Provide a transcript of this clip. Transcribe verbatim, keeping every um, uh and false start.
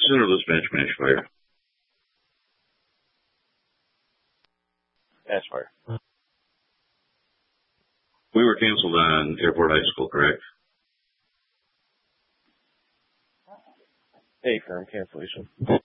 Center dispatch, managed fire. Ashfire. We were canceled on Airport High School, correct? A firm cancellation.